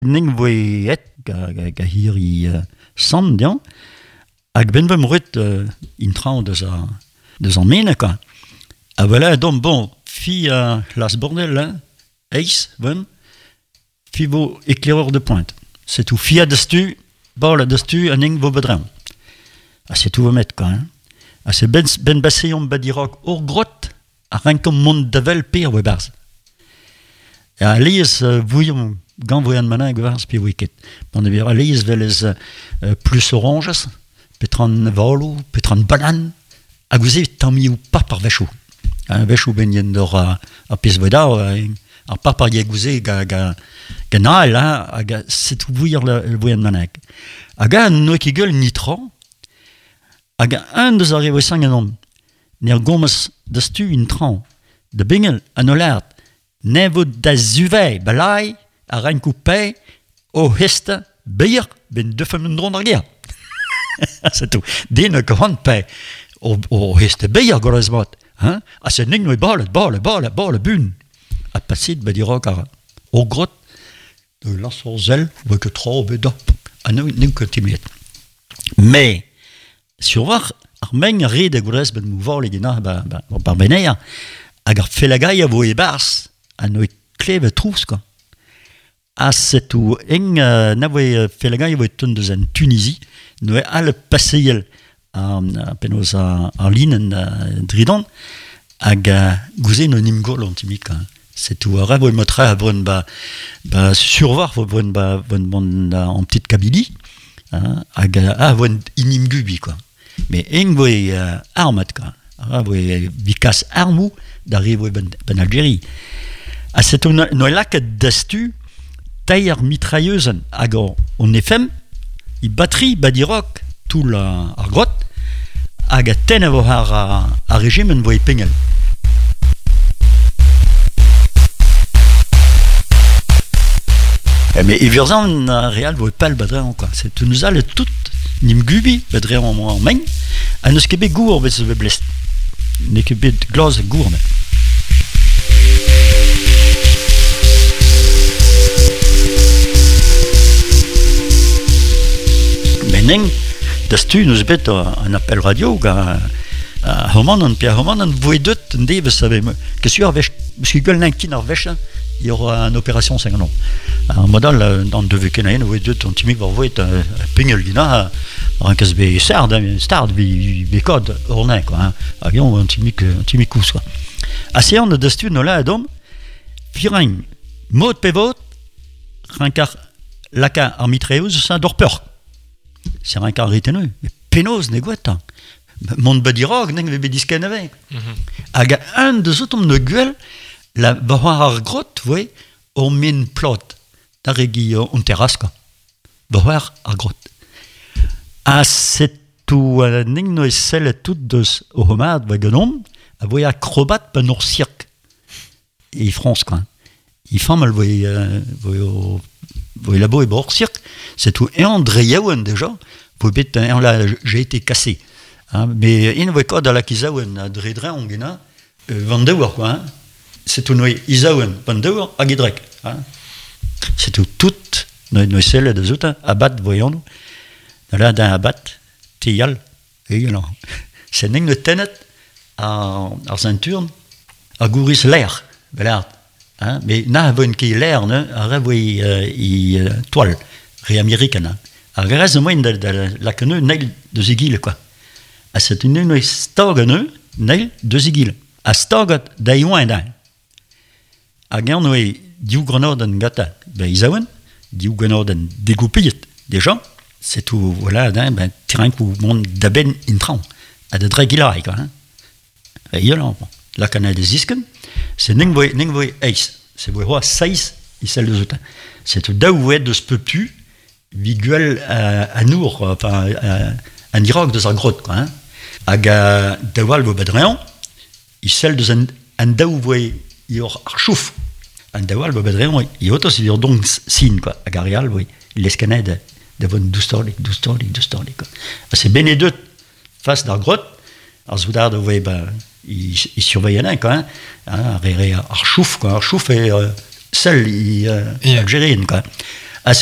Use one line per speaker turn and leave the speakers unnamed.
ning voet ga hiri sam dian, hag ben vem rut intrañ deus an mena, quoi. A voilà, donc bon, fi las bordel, eis, vem, fi vo éclaireur de pointe. C'est tout, fi a destu, bol a destu, an ing vo bedreon. Ah, c'est tout vomet, quoi. Hein. Ah, c'est ben basseyon badirok ur grot, a renkom mont davel per we barz. Et a leiz vouillon, gant voyan manin gwarz pi wiket. Bon, a leiz velez plus oranges, petran valo, petran banan, a gouze tammi ou pas par vechou. Un vechou ben yen d'or a pez voda, a par par ye gouze ga naal, c'est tout vouillon le voyan manin. A ga no ki gueule nitran, hag un deus ar revoesang an om, n'er gommes destu intran, de bingel an olard, ne vo da zuvei balai, a renkou pei, o hesta, beir, ben defem un dron ar ger. C'est tout. Den a grand pei, o hesta beir gorez mot. Hein? A se ning no e bol bun. A pasit badirok ar o grot, de las or zel, vo ke tro bedop. A ning ke timiet. Mais, sur var ar meng red a gourez ben mouvar legena par beneia hag ar felagay a vo e bars a no e klev trous, quoi. A setou eng na vo e felagay a vo e ton deus an Tunisie no e al passeiel a penaos ar linen dridon hag gouze no nim gol an timik, quoi. Setou a vo e motra a vren sur var vo vren an petit kabili hag a vo inim gubi, quoi. Mais eng voe armat, quoi. Voe vikas armou d'arri voe ben Algérie. A set no laket destu taille ar mitrailleusen hag on efem I batterie badirok tout ar grot hag a ten avo ar régime en voe pengel. Mais iverzan real voe pal badrean, quoi. C'est tout nous a le tout nim gubi bedrean en meng, a neus ket bet gour bet se blest. Ne ket bet glas gour, me. Meneng, dastu neus bet an appel radio ga homanan, pe homanan voe deut en dev savem, kesu ar vech, eus ket gwell kin ar vech, il y aura une opération 5 ans. Un modèle dans deux week-ends, vous êtes un timide, vous êtes un pingel gina, un casse be stard be code orné, quoi. Avion un timide coup, quoi. Assez on de stu no la adom, firang mot pevot, rankar laka armitreus ça dorpeur. C'est rankar ritenu, mais penos negoata. Mon badirog neng be disken avec. Aga un de zotom no gueule. La bahar ar grot, voe, o min plot, da regi on terrasse, quoi. Bahar ar grot. A setou ning no e sel tout deus o homad, voe ganom, a voe acrobat ben ur cirque. E France, quoi. I famal voe labo e bord cirque, setou ean dreyaouen déjà, voe bet ean la j'ai été cassé. Hein, mais in voe kod a la kizaouen a dredre on gena, vandeur, quoi, hein. C'est tout noi isaouen pandeur a gedrek, hein. C'est tout noi sel de zouta abat voyons là d'un abat tial et alors c'est ning le tenet à ceinture a gouris l'air belard, hein, mais na von qui l'air ne a revoy toile ré américaine a reste moins de la queue nail de zigil, quoi. A c'est une noi stogane nail de zigil a stogat daiwan da a gant oe diou grenoden gata izaouen, diou grenoden dégoupillet déjà, c'est tout, voilà, ben terrain kou monde d'aben intran, a de dre gilai, quoi, hein. Et yolan, la canal des isken, c'est ning voe eis, c'est voe roi 6 i sel de zouta. C'est tout daouet de ce pepu, viguel à nour, enfin, un Irak de sa grotte, quoi, hein. Aga dawal vo badrean, i sel de un daouet yor archouf. Un dawal vo badrean, i otos i donc sin, quoi, a garial, oui, l'escanade de von doustolik, quoi. C'est benedut face d'ar grotte, ar zoudar de voe, il surveille un, quoi, hein, archouf, quoi, archouf et celle algérienne, quoi.